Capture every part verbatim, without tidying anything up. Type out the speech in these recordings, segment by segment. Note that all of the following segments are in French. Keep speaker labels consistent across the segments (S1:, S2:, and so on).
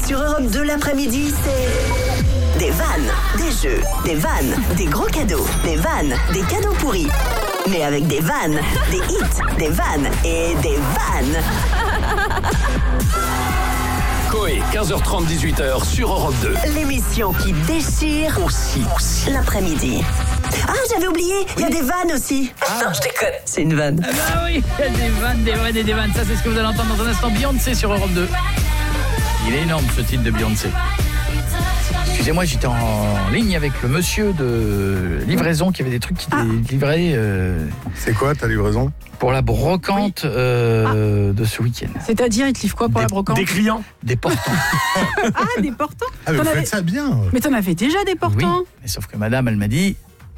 S1: Sur Europe deux l'après-midi, c'est des vannes, des jeux, des vannes, des gros cadeaux, des vannes, des cadeaux pourris. Mais avec des vannes, des hits, des vannes et des vannes.
S2: Coé, quinze heures trente, dix-huit heures sur Europe deux.
S1: L'émission qui déchire
S2: Aussi, aussi.
S1: l'après-midi. Ah, j'avais oublié, il y a des vannes aussi. Ah. Non, je déconne, c'est une vanne.
S3: Ah bah oui, il y a des vannes, des vannes et des vannes. Ça, c'est ce que vous allez entendre dans un instant. Beyoncé sur Europe deux. Il est énorme, ce titre de Beyoncé. Excusez-moi, j'étais en ligne avec le monsieur de livraison qui avait des trucs qui ah. livraient. Euh,
S4: c'est quoi ta livraison?
S5: Pour la brocante oui. euh, ah. de ce week-end.
S6: C'est-à-dire, il te livre quoi pour
S5: des,
S6: la brocante?
S5: Des clients. Des portants.
S6: Ah, des portants.
S4: Ah, mais
S6: t'en
S4: vous
S6: avais...
S4: faites ça bien.
S6: Mais t'en avais déjà des portants.
S5: Oui, mais sauf que madame, elle m'a dit...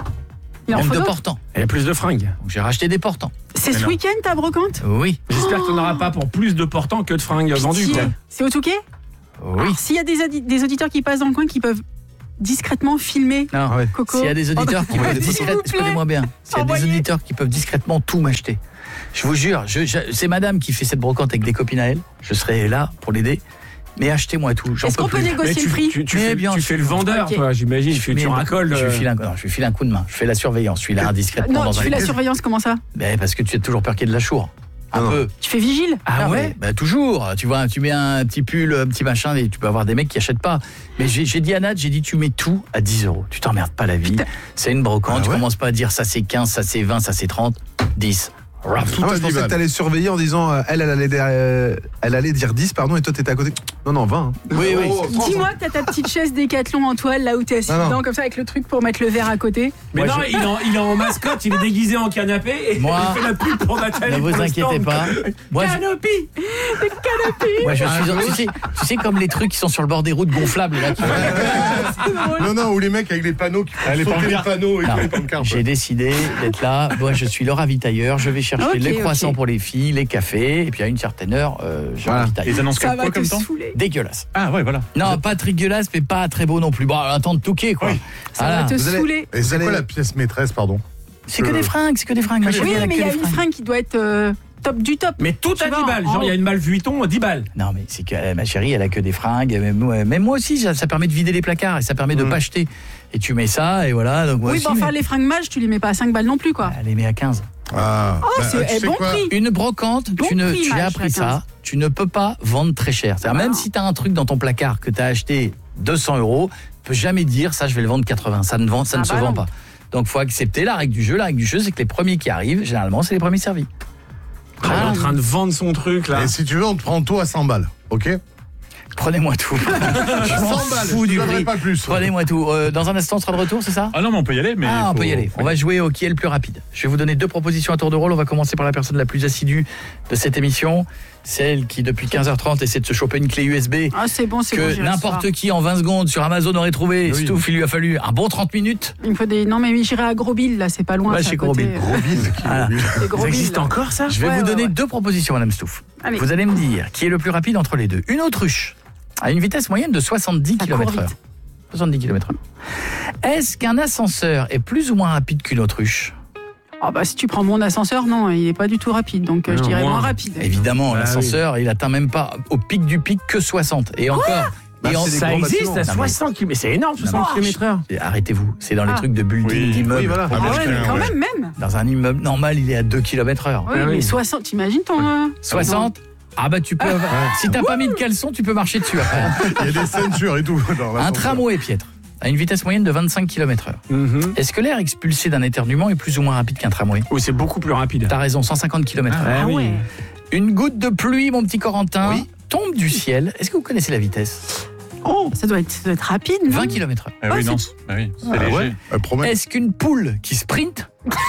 S6: Il
S5: Même de portants.
S3: Il y a plus de fringues.
S5: Donc j'ai racheté des portants.
S6: C'est mais ce non. week-end ta brocante?
S5: Oui.
S3: J'espère oh. que tu n'auras pas pour plus de portants que de fringues vendues. Quoi.
S6: C'est au Touquet?
S5: Oui.
S6: Alors, s'il y a des, adi- des auditeurs qui passent dans le coin qui peuvent discrètement filmer
S5: non, ouais.
S6: Coco.
S5: S'il y a des auditeurs qui peuvent discrètement, écoutez-moi bien. S'il y a des auditeurs qui peuvent discrètement tout m'acheter. Je vous jure, je, je, c'est madame qui fait cette brocante avec des copines à elle. Je serai là pour l'aider. Mais achetez-moi tout. J'en
S6: Est-ce
S5: peux
S6: qu'on peut
S5: plus.
S6: négocier
S3: tu,
S6: le prix?
S3: Tu, tu, fais, tu fais le vendeur, okay. toi, j'imagine. Tu, tu racoles.
S5: Je lui file un, non, je lui file un coup de main. Je fais la surveillance. Je suis là indiscrètement
S6: non,
S5: dans
S6: tu
S5: un.
S6: fais la surveillance, comment ça?
S5: Ben, parce que tu as toujours peur qu'il y ait de la chour. Un non. peu.
S6: Tu fais vigile?
S5: Ah, ah ouais, ouais. Bah, toujours. Tu vois, tu mets un petit pull, un petit machin, et tu peux avoir des mecs qui achètent pas. Mais j'ai, j'ai dit à Nat, j'ai dit tu mets tout à dix euros. Tu t'emmerdes pas la vie. Putain. C'est une brocante. Ah, tu ouais. commences pas à dire ça c'est quinze, ça c'est vingt, ça c'est trente, dix.
S4: Ah, tout ah, je pensais que t'allais surveiller en disant euh, elle, elle allait, euh, elle allait dire dix, pardon, et toi t'étais à côté. Non, non, vingt. Hein.
S5: Oui, oui.
S6: Oh, dis-moi que t'as ta petite chaise Décathlon en toile, là où t'es assis non, dedans, non. comme ça, avec le truc pour mettre le verre à côté.
S3: Mais
S5: moi,
S3: non,
S5: je...
S3: il, est en, il est en mascotte, il est déguisé en canapé et
S5: moi,
S3: il fait la pub pour Nathalie.
S5: Ne vous inquiétez pas.
S3: Moi, Canopy
S6: je... Des canapés.
S5: Moi, je suis en... tu, sais, tu sais, comme les trucs qui sont sur le bord des routes gonflables, là. Qui...
S4: non, non, ou les mecs avec les panneaux qui font sauter les panneaux et les pancartes.
S5: J'ai décidé d'être là. Moi, je suis le ravitailleur. Je vais chercher okay, les croissants okay. pour les filles, les cafés, et puis à une certaine heure, euh, je voilà. ravitaille.
S3: Les annonces quoi comme temps?
S5: Dégueulasse.
S3: Ah ouais, voilà.
S5: Non, pas dégueulasse, mais pas très beau non plus. Bon, un temps de touquet, quoi.
S6: Oui. Ça voilà. va te
S4: allez...
S6: saouler.
S4: Et c'est quoi la pièce maîtresse, pardon?
S5: C'est que des fringues, c'est que des fringues.
S6: Oui, mais il y a une fringue qui doit être euh, top du top.
S3: Mais tout à dix balles. Genre, il y a une balle Vuitton, dix balles.
S5: Non, mais c'est que euh, ma chérie, elle a que des fringues. Même, même moi aussi, ça, ça permet de vider les placards et ça permet mmh. de pas acheter. Et tu mets ça, et voilà. Donc moi
S6: oui,
S5: aussi,
S6: bon, enfin,
S5: mais...
S6: les fringues mages, tu les mets pas à cinq balles non plus, quoi.
S5: Elle les met à quinze.
S4: Ah,
S6: oh, bah, c'est eh, bon
S4: quoi
S6: prix.
S5: Une brocante, bon tu, ne, prix, tu as appris ça, tu ne peux pas vendre très cher. C'est-à-dire, même si tu as un truc dans ton placard que tu as acheté deux cents euros, tu peux jamais dire ça, je vais le vendre quatre-vingts. Ça ne, vend, ça ah ne bah se non. vend pas. Donc, il faut accepter la règle du jeu. La règle du jeu, c'est que les premiers qui arrivent, généralement, c'est les premiers servis.
S3: Ah, elle est en train de vendre son truc, là.
S4: Et si tu veux, on te prend tout à cent balles, ok?
S5: Prenez-moi tout. Je m'en fous du prix.
S4: Pas plus.
S5: Prenez-moi tout. Euh, dans un instant, on sera de retour, c'est ça?
S3: Ah non, mais on peut y aller. Mais
S5: ah,
S3: faut...
S5: on peut y aller. On va jouer au qui est le plus rapide. Je vais vous donner deux propositions à tour de rôle. On va commencer par la personne la plus assidue de cette émission. Celle qui, depuis quinze heures trente, essaie de se choper une clé U S B.
S6: Ah, c'est bon, c'est
S5: que
S6: bon,
S5: n'importe qui, en vingt secondes, sur Amazon aurait trouvé. Oui. Stouff, il lui a fallu un bon trente minutes.
S6: Il me faut des... Non, mais j'irai à Grosville, là, c'est pas loin.
S5: Là, chez Grosville.
S4: Grosville.
S5: Voilà.
S3: Ça existe encore, ça?
S5: Je vais
S6: ouais,
S5: vous
S6: ouais,
S5: donner
S6: ouais.
S5: deux propositions, Madame Stouff.
S6: Allez.
S5: Vous allez me dire qui est le plus rapide entre les deux. Une autruche, à une vitesse moyenne de soixante-dix kilomètres heure. soixante-dix kilomètres heure. Est-ce qu'un ascenseur est plus ou moins rapide qu'une autruche?
S6: Oh bah, si tu prends mon ascenseur, non, il n'est pas du tout rapide, donc non, je dirais moins, moins rapide.
S5: Évidemment,
S3: bah,
S5: l'ascenseur, oui. il atteint même pas au pic du pic que soixante. Et encore...
S3: Bah,
S5: et en...
S3: Ça existe à soixante kilomètres, mais c'est énorme, soixante kilomètres heure.
S5: Arrêtez-vous, c'est dans les ah. trucs de building, oui. d'immeubles.
S4: Oui, voilà.
S6: Ah, ah ouais, mais quand même, même.
S5: Dans un immeuble normal, il est à deux kilomètres heure.
S6: Oui, ah, mais oui. soixante, t'imagines ton... Euh...
S5: soixante Ah bah tu peux... Ah. Si t'as pas mis de caleçon, tu peux marcher dessus après.
S4: Il y a des ceintures et tout.
S5: Un tramway piètre, à une vitesse moyenne de vingt-cinq kilomètres heure. Mm-hmm. Est-ce que l'air expulsé d'un éternuement est plus ou moins rapide qu'un tramway?
S3: Oui, c'est beaucoup plus rapide.
S5: T'as raison, cent cinquante kilomètres heure.
S6: Ah, ah ouais.
S5: Une goutte de pluie, mon petit Corentin,
S4: oui.
S5: tombe du ciel. Est-ce que vous connaissez la vitesse?
S6: Oh, ça doit être, ça doit être rapide, non?
S5: vingt kilomètres heure.
S3: Ah oui, oh, non, c'est, ah oui, c'est ah, léger.
S4: Ouais.
S5: Est-ce qu'une poule qui sprint...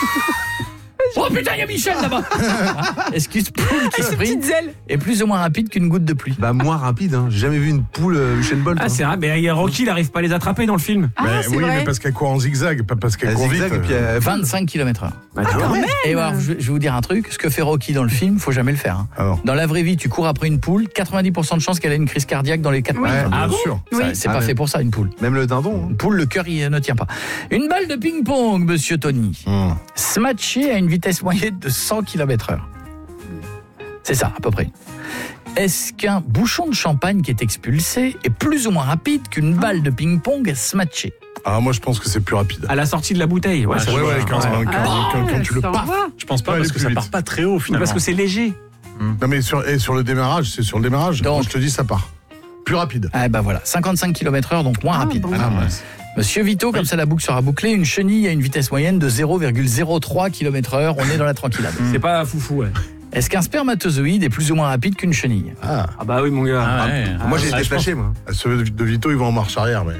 S5: Oh putain, il y a Michel là-bas. Est-ce qu'une poule qui sprint est plus ou moins rapide qu'une goutte de pluie?
S4: Bah moins rapide, hein. J'ai jamais vu une poule euh, Usain Bolt.
S3: Ah hein. C'est vrai, mais Rocky il n'arrive pas à les attraper dans le film.
S6: Ah,
S4: bah,
S6: c'est
S4: oui,
S6: vrai.
S4: mais parce qu'elle court en zigzag, pas parce qu'elle court vite. Et puis elle...
S5: vingt-cinq kilomètres heure.
S6: Ah, quand même.
S5: Et alors, je, je vais vous dire un truc, ce que fait Rocky dans le film, faut jamais le faire. Hein.
S4: Alors.
S5: Dans la vraie vie, tu cours après une poule, quatre-vingt-dix pour cent de chance qu'elle ait une crise cardiaque dans les quatre
S6: oui.
S5: minutes.
S4: Ah
S5: bon
S4: sûr.
S5: Ça,
S6: oui.
S5: c'est
S4: ah,
S5: pas
S4: mais...
S5: fait pour ça une poule.
S4: Même le dindon. Hein.
S5: Une poule, le cœur il ne tient pas. Une balle de ping-pong, monsieur Tony.
S4: Mmh.
S5: Smatchée à une vitesse moyenne de cent kilomètres heure. C'est ça, à peu près. Est-ce qu'un bouchon de champagne qui est expulsé est plus ou moins rapide qu'une balle de ping-pong smatchée?
S7: Ah, moi je pense que c'est plus rapide.
S8: À la sortie de la bouteille. Ouais,
S7: ouais,
S8: ça
S7: ouais, ouais, quand,
S8: ouais.
S7: quand,
S6: Ah,
S7: quand, quand tu le paf.
S8: Je pense pas
S7: Ouais,
S8: parce que ça
S7: vite.
S8: part pas très haut finalement. Parce que c'est léger.
S7: Non mais sur, et sur le démarrage, c'est sur le démarrage.
S5: Donc,
S7: moi, je te dis, ça part. Plus rapide.
S5: Ah bah voilà, cinquante-cinq kilomètres heure, donc moins
S6: Ah,
S5: rapide.
S6: bon.
S7: Ah, ouais.
S5: Monsieur Vito, comme ça la boucle sera bouclée, une chenille a une vitesse moyenne de zéro virgule zéro trois kilomètres heure, on est dans la tranquillade.
S8: C'est pas foufou, ouais.
S5: Est-ce qu'un spermatozoïde est plus ou moins rapide qu'une chenille?
S7: Ah.
S8: Ah bah oui, mon gars.
S3: Ah ouais.
S8: Ah,
S4: Moi, j'ai
S8: ah,
S4: été
S8: je pense-
S4: flashé, moi.
S7: Ceux de Vito, ils vont en marche arrière, mais.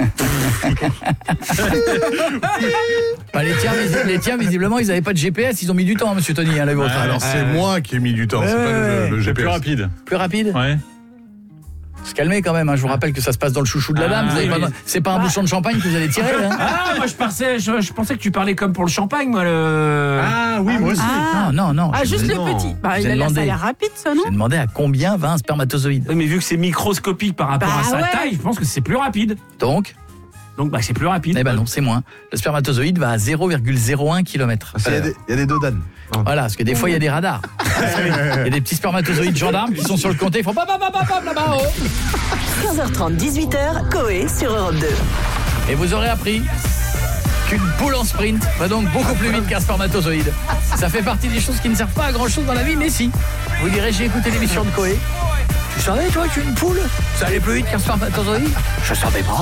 S5: Bah, les, tiens, visi- les tiens, visiblement, ils n'avaient pas de G P S, ils ont mis du temps, monsieur Tony, hein, les vôtres.
S3: Ouais,
S5: Alors,
S7: Alors c'est moi qui ai mis du temps, c'est
S5: Ouais,
S7: pas le,
S5: ouais,
S7: le
S3: C'est
S7: G P S.
S3: plus rapide.
S5: plus rapide?
S3: Ouais.
S5: Se calmer quand même, hein. Je vous rappelle que ça se passe dans le chouchou de la
S3: Ah,
S5: dame. Vous avez
S8: oui,
S5: pas-
S8: oui.
S5: C'est pas un bouchon de champagne que vous allez tirer, hein.
S8: Ah, moi je pensais, je, je pensais que tu parlais comme pour le champagne, moi. Le...
S7: Ah oui, moi aussi.
S6: Ah,
S5: Non, non, non.
S6: ah
S5: je
S6: juste
S5: vous ai-
S6: le
S4: non.
S6: petit. Bah,
S5: Je vous
S6: il
S5: ai
S6: a l'air- ça a
S5: demandé.
S6: l'air rapide, ça, non?
S5: J'ai demandé à combien va un spermatozoïde.
S8: Oui, mais vu que c'est microscopique par rapport
S6: Bah
S8: à sa
S6: ouais.
S8: taille, je pense que c'est plus rapide.
S5: Donc,
S8: Donc bah c'est plus rapide.
S5: eh ben non, c'est moins. Le spermatozoïde va à zéro virgule zéro un kilomètre.
S4: Il y a des, il y a des dodanes.
S5: Voilà, parce que des fois, il y a des radars. Il y a des petits spermatozoïdes gendarmes qui sont sur le comté, ils font pop, pop, pop, pop, là-bas, oh.
S1: quinze heures trente, dix-huit heures, Coé sur Europe deux.
S5: Et vous aurez appris qu'une poule en sprint va donc beaucoup plus vite qu'un spermatozoïde. Ça fait partie des choses qui ne servent pas à grand-chose dans la vie, mais si. Vous direz, j'ai écouté l'émission de Coé. Tu savais, toi, qu'une poule, ça allait plus vite qu'un spermatozoïde? Je savais pas.